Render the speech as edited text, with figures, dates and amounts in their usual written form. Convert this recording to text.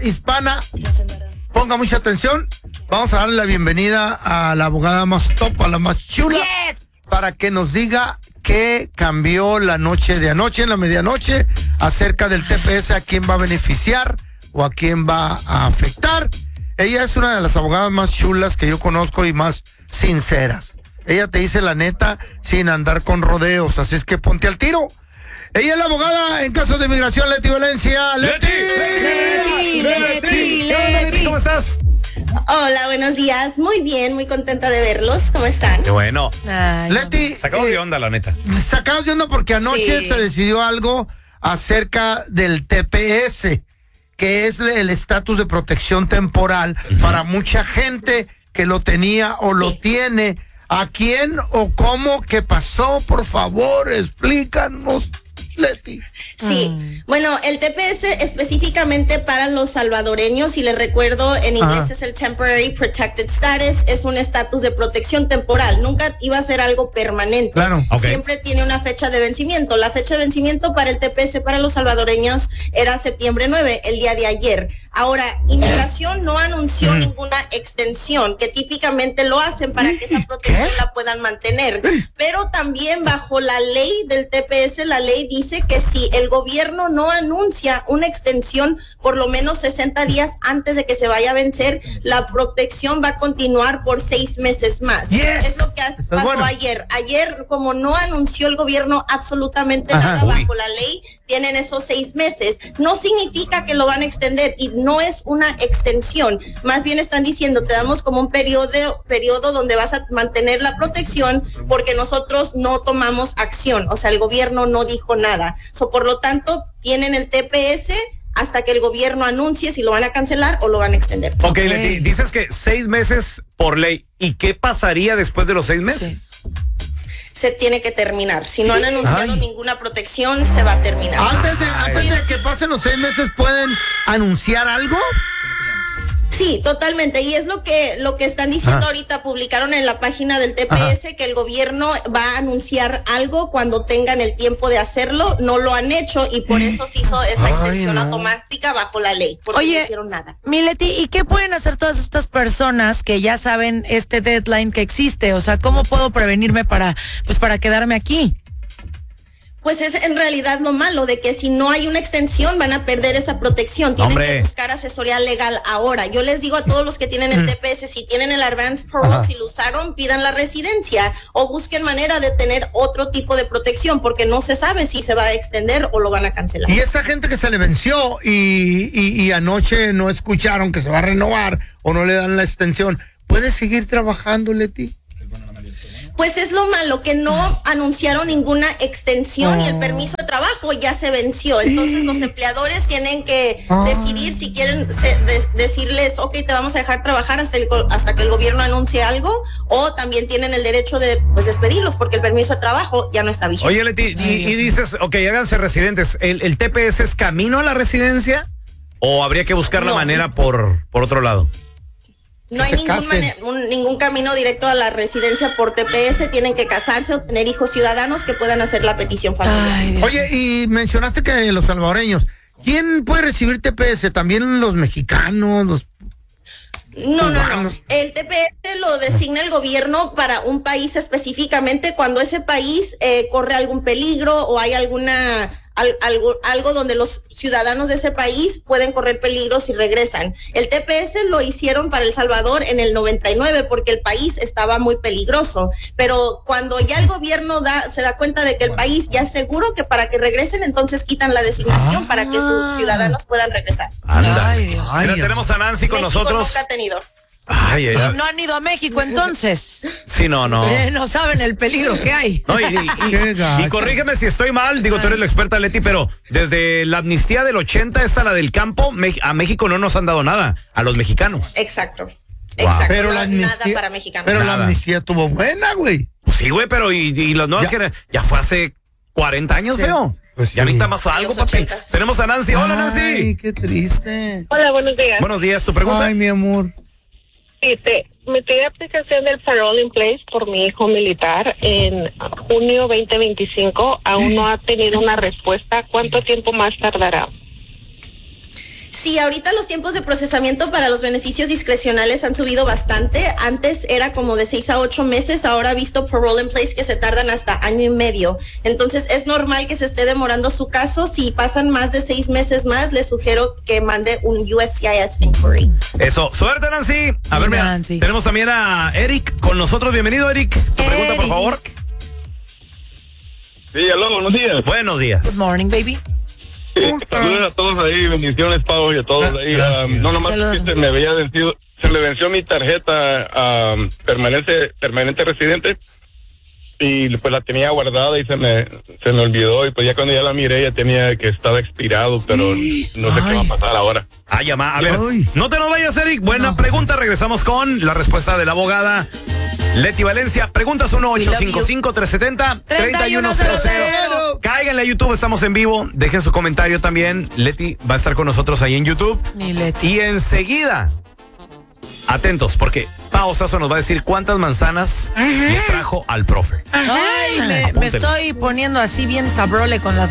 hispana, ponga mucha atención. Vamos a darle la bienvenida a la abogada más top, a la más chula, para que nos diga qué cambió la noche de anoche, en la medianoche, acerca del TPS, a quién va a beneficiar o a quién va a afectar. Ella es una de las abogadas más chulas que yo conozco y más sinceras. Ella te dice la neta sin andar con rodeos, así es que ponte al tiro. Ella es la abogada en casos de inmigración, Leti Valencia. ¡Leti! ¿Cómo estás? Hola, buenos días. Muy bien, muy contenta de verlos. ¿Cómo están? Qué bueno. Ay, Leti, sacados de onda, la neta. Sacados de onda porque anoche se decidió algo acerca del TPS, que es el estatus de protección temporal para mucha gente que lo tenía o lo tiene. ¿A quién o cómo? ¿Qué pasó? Por favor, explícanos, Leti. Sí, bueno, el TPS específicamente para los salvadoreños, y les recuerdo, en inglés es el Temporary Protected Status, es un estatus de protección temporal, nunca iba a ser algo permanente. Claro. Siempre tiene una fecha de vencimiento. La fecha de vencimiento para el TPS para los salvadoreños era septiembre 9, el día de ayer. Ahora, Inmigración no anunció ninguna extensión, que típicamente lo hacen para que esa protección la puedan mantener, pero también bajo la ley del TPS, la ley dice que si el gobierno no anuncia una extensión por lo menos 60 días antes de que se vaya a vencer, la protección va a continuar por 6 meses más. Es lo que pasó ayer. Ayer, como no anunció el gobierno absolutamente nada bajo la ley, tienen esos 6 meses. No significa que lo van a extender y no es una extensión. Más bien están diciendo, te damos como un periodo donde vas a mantener la protección porque nosotros no tomamos acción. O sea, el gobierno no dijo nada. Por lo tanto, tienen el TPS hasta que el gobierno anuncie si lo van a cancelar o lo van a extender. Ok, Leti, dices que 6 meses por ley. ¿Y qué pasaría después de los 6 meses? Se tiene que terminar. Si no han anunciado ninguna protección, se va a terminar. Antes de que pasen los 6 meses, ¿pueden anunciar algo? Sí, totalmente. Y es lo que están diciendo ahorita. Publicaron en la página del TPS que el gobierno va a anunciar algo cuando tengan el tiempo de hacerlo. No lo han hecho y por eso se hizo esa extensión automática bajo la ley. Porque no hicieron nada. Leti, ¿y qué pueden hacer todas estas personas que ya saben este deadline que existe? O sea, ¿cómo puedo prevenirme para quedarme aquí? Pues es en realidad lo malo de que si no hay una extensión van a perder esa protección. Tienen que buscar asesoría legal ahora. Yo les digo a todos los que tienen el TPS, si tienen el Advance Parole, si lo usaron, pidan la residencia o busquen manera de tener otro tipo de protección porque no se sabe si se va a extender o lo van a cancelar. Y esa gente que se le venció y anoche no escucharon que se va a renovar o no le dan la extensión, ¿puede seguir trabajando, Leti? Pues es lo malo, que no anunciaron ninguna extensión y el permiso de trabajo ya se venció. Entonces los empleadores tienen que decidir si quieren decirles, ok, te vamos a dejar trabajar hasta que el gobierno anuncie algo, o también tienen el derecho de despedirlos porque el permiso de trabajo ya no está vigente. Oye, Leti, y dices, ok, háganse residentes. ¿El TPS es camino a la residencia o habría que buscar la manera por otro lado? No hay ningún camino directo a la residencia por TPS. Tienen que casarse o tener hijos ciudadanos que puedan hacer la petición familiar. Oye, y mencionaste que los salvadoreños, ¿quién puede recibir TPS? ¿También los mexicanos, No. El TPS lo designa el gobierno para un país específicamente cuando ese país corre algún peligro o hay algo donde los ciudadanos de ese país pueden correr peligro si regresan. El TPS lo hicieron para El Salvador en el 99 porque el país estaba muy peligroso, pero cuando ya el gobierno se da cuenta de que el país ya es seguro que para que regresen, entonces quitan la designación para que sus ciudadanos puedan regresar. Anda. Mira, tenemos a Nancy con México nosotros. Nunca ha tenido. ¿No han ido a México entonces? Sí, no. No saben el peligro que hay. No, y corrígeme si estoy mal, digo, tú eres la experta, Leti, pero desde la amnistía del 80 hasta la del campo, a México no nos han dado nada, a los mexicanos. Exacto. Pero no la amnistía, nada para mexicanos. Pero la amnistía estuvo buena, güey. Pues sí, güey, pero y las nuevas ya fue hace 40 años, feo. Pues ya necesita más algo, papi. Tenemos a Nancy. Hola, Nancy. Ay, qué triste. Hola, buenos días. Buenos días, ¿tu pregunta? Ay, mi amor. Metí la aplicación del Parole in Place por mi hijo militar en junio 2025. Aún no ha tenido una respuesta. ¿Cuánto tiempo más tardará? Sí, ahorita los tiempos de procesamiento para los beneficios discrecionales han subido bastante. Antes era como de 6 a 8 meses, ahora he visto parole in place que se tardan hasta año y medio. Entonces es normal que se esté demorando su caso. Si pasan más de 6 meses más, les sugiero que mande un USCIS inquiry. Eso, suerte, Nancy. A ver, mira, Nancy. tenemos también a Eric con nosotros. Bienvenido, Eric. Tu pregunta, por favor. Sí, aló, buenos días. Buenos días. Good morning, baby. Saludos a todos ahí, bendiciones, Pau, y a todos ahí. No, nomás Saludos. que se le venció mi tarjeta permanente residente y pues la tenía guardada y se me olvidó, y pues ya cuando ya la miré ya tenía que estaba expirado, pero no sé qué va a pasar ahora. A ver, no te nos vayas, Eric. Buena pregunta. Regresamos con la respuesta de la abogada Leti Valencia. Preguntas 1-855-370-3100. Cáiganle a YouTube, estamos en vivo. Dejen su comentario también. Leti va a estar con nosotros ahí en YouTube. Ni Leti. Y enseguida, atentos, porque Pao Sasso nos va a decir cuántas manzanas le trajo al profe. Ay, me estoy poniendo así bien sabrole con las